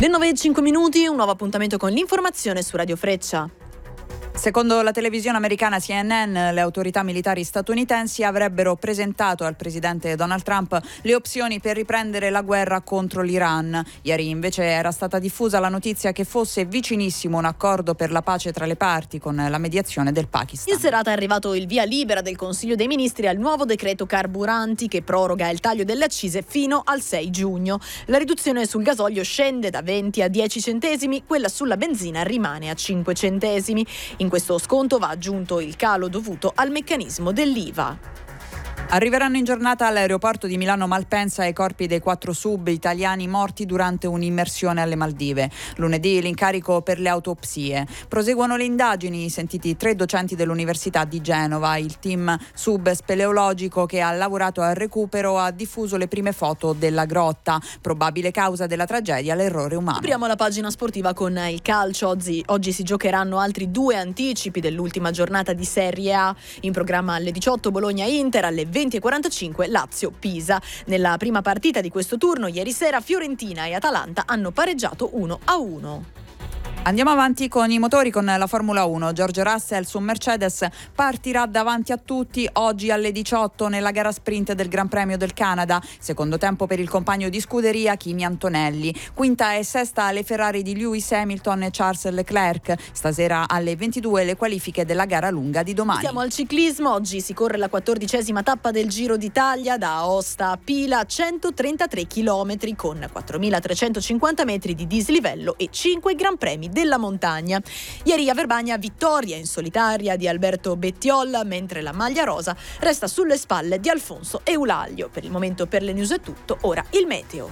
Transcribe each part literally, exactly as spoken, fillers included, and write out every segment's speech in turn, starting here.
Le nove e cinque minuti, un nuovo appuntamento con l'informazione su Radio Freccia. Secondo la televisione americana C N N, le autorità militari statunitensi avrebbero presentato al presidente Donald Trump le opzioni per riprendere la guerra contro l'Iran. Ieri invece era stata diffusa la notizia che fosse vicinissimo un accordo per la pace tra le parti con la mediazione del Pakistan. In serata è arrivato il via libera del Consiglio dei Ministri al nuovo decreto carburanti che proroga il taglio delle accise fino al sei giugno. La riduzione sul gasolio scende da venti a dieci centesimi, quella sulla benzina rimane a cinque centesimi. In questo sconto va aggiunto il calo dovuto al meccanismo dell'I V A. Arriveranno in giornata all'aeroporto di Milano Malpensa i corpi dei quattro sub italiani morti durante un'immersione alle Maldive. Lunedì l'incarico per le autopsie. Proseguono le indagini, sentiti tre docenti dell'Università di Genova. Il team sub speleologico che ha lavorato al recupero ha diffuso le prime foto della grotta. Probabile causa della tragedia, l'errore umano. Apriamo la pagina sportiva con il calcio. Oggi, oggi si giocheranno altri due anticipi dell'ultima giornata di Serie A. In programma alle diciotto Bologna-Inter, alle venti e quarantacinque Lazio-Pisa. Nella prima partita di questo turno, ieri sera Fiorentina e Atalanta hanno pareggiato uno a uno. Andiamo avanti con i motori, con la Formula uno. George Russell su Mercedes partirà davanti a tutti oggi alle diciotto nella gara sprint del Gran Premio del Canada. Secondo tempo per il compagno di scuderia Kimi Antonelli. Quinta e sesta le Ferrari di Lewis Hamilton e Charles Leclerc. Stasera alle ventidue le qualifiche della gara lunga di domani. Siamo al ciclismo. Oggi si corre la quattordicesima tappa del Giro d'Italia da Aosta a Pila, centotrentatré chilometri con quattromilatrecentocinquanta metri di dislivello e cinque Gran Premi della montagna. Ieri a Verbagna vittoria in solitaria di Alberto Bettiol, mentre la maglia rosa resta sulle spalle di Alfonso Eulaglio. Per il momento per le news è tutto, ora il meteo.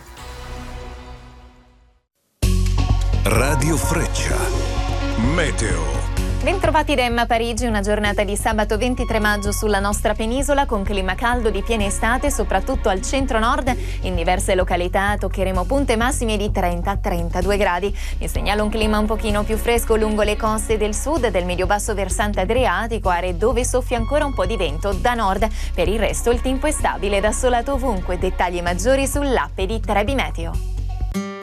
Radio Freccia. Meteo. Bentrovati da Emma Parigi, una giornata di sabato ventitré maggio sulla nostra penisola con clima caldo di piena estate, soprattutto al centro-nord. In diverse località toccheremo punte massime di trenta trentadue gradi. Vi segnalo un clima un pochino più fresco lungo le coste del sud, del medio-basso versante adriatico, aree dove soffia ancora un po' di vento da nord. Per il resto il tempo è stabile da solato ovunque. Dettagli maggiori sull'app di Trebi Meteo.